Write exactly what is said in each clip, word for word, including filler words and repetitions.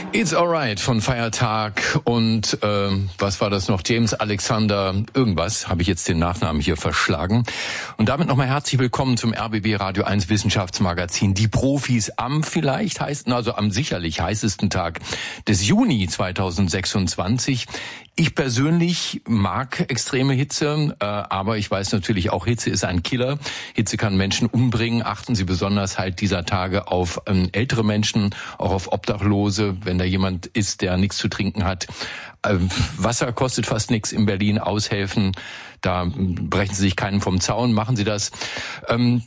It's Alright von Feiertag und äh, was war das noch? James Alexander irgendwas, habe ich jetzt den Nachnamen hier verschlagen. Und damit nochmal herzlich willkommen zum R B B Radio eins Wissenschaftsmagazin. Die Profis am vielleicht heißen, also am sicherlich heißesten Tag des Juni zweitausendsechsundzwanzig. Ich persönlich mag extreme Hitze, äh, aber ich weiß natürlich auch, Hitze ist ein Killer. Hitze kann Menschen umbringen. Achten Sie besonders halt dieser Tage auf ähm, ältere Menschen, auch auf Obdachlose, wenn da jemand ist, der nichts zu trinken hat. Ähm, Wasser kostet fast nichts in Berlin, aushelfen. Da brechen Sie sich keinen vom Zaun, machen Sie das. Ähm,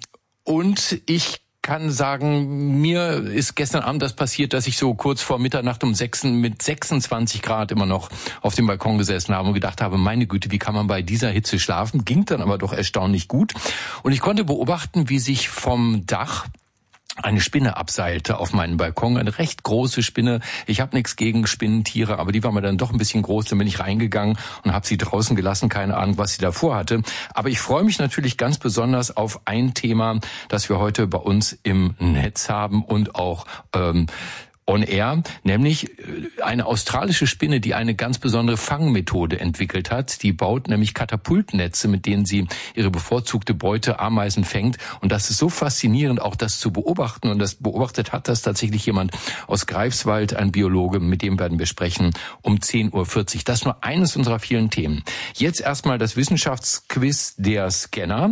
und ich kann sagen, mir ist gestern Abend das passiert, dass ich so kurz vor Mitternacht um sechs mit sechsundzwanzig Grad immer noch auf dem Balkon gesessen habe und gedacht habe, meine Güte, wie kann man bei dieser Hitze schlafen? Ging dann aber doch erstaunlich gut. Und ich konnte beobachten, wie sich vom Dach eine Spinne abseilte auf meinen Balkon, eine recht große Spinne. Ich habe nichts gegen Spinnentiere, aber die war mir dann doch ein bisschen groß. Dann bin ich reingegangen und habe sie draußen gelassen. Keine Ahnung, was sie davor hatte. Aber ich freue mich natürlich ganz besonders auf ein Thema, das wir heute bei uns im Netz haben und auch ähm, on air, nämlich eine australische Spinne, die eine ganz besondere Fangmethode entwickelt hat. Die baut nämlich Katapultnetze, mit denen sie ihre bevorzugte Beute Ameisen fängt. Und das ist so faszinierend, auch das zu beobachten. Und das beobachtet hat das tatsächlich jemand aus Greifswald, ein Biologe, mit dem werden wir sprechen um zehn Uhr vierzig. Das ist nur eines unserer vielen Themen. Jetzt erstmal das Wissenschaftsquiz der Scanner.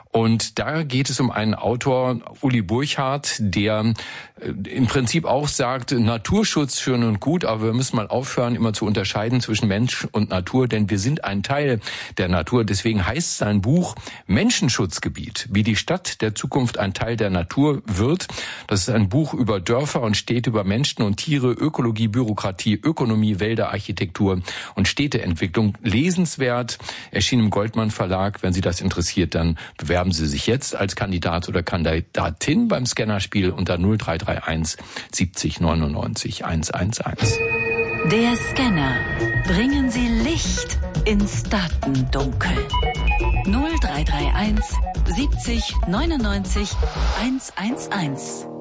Und da geht es um einen Autor, Uli Burchardt, der im Prinzip auch sagt, Naturschutz schön und gut, aber wir müssen mal aufhören, immer zu unterscheiden zwischen Mensch und Natur, denn wir sind ein Teil der Natur. Deswegen heißt sein Buch Menschenschutzgebiet, wie die Stadt der Zukunft ein Teil der Natur wird. Das ist ein Buch über Dörfer und Städte, über Menschen und Tiere, Ökologie, Bürokratie, Ökonomie, Wälder, Architektur und Städteentwicklung. Lesenswert, erschien im Goldmann Verlag. Wenn Sie das interessiert, dann bewerben Sie sich jetzt als Kandidat oder Kandidatin beim Scannerspiel unter null drei drei eins siebzig neunundneunzig hundertelf. Der Scanner. Bringen Sie Licht ins Datendunkel. null drei drei eins siebzig neunundneunzig hundertelf.